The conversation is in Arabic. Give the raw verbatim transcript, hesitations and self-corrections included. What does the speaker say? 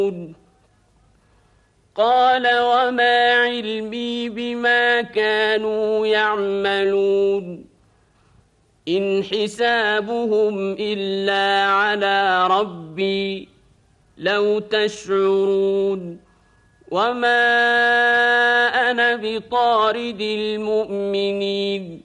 قال وما علمي بما كانوا يعملون إن حسابهم إلا على ربي لو تشعرون وما أنا بطارد المؤمنين